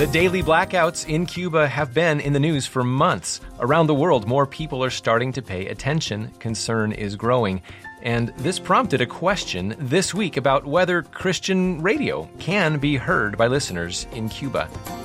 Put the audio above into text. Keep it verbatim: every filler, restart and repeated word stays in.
The daily blackouts in Cuba have been in the news for months. Around the world, more people are starting to pay attention. Concern is growing. And this prompted a question this week about whether Christian radio can be heard by listeners in Cuba.